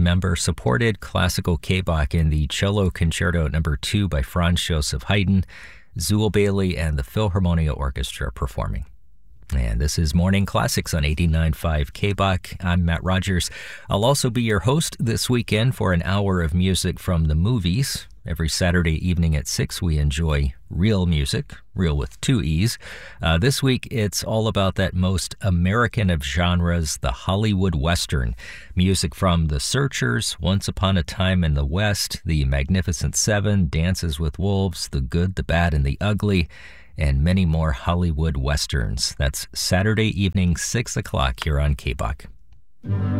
member-supported classical K-Bach in the Cello Concerto No. 2 by Franz Joseph Haydn, Zuill Bailey, and the Philharmonia Orchestra performing. And this is Morning Classics on 89.5 K-Bach. I'm Matt Rogers. I'll also be your host this weekend for an hour of music from the movies. Every Saturday evening at 6, we enjoy real music, real with two E's. This week, it's all about that most American of genres, the Hollywood Western. Music from The Searchers, Once Upon a Time in the West, The Magnificent Seven, Dances with Wolves, The Good, the Bad, and the Ugly, and many more Hollywood Westerns. That's Saturday evening, 6 o'clock here on K-Bach.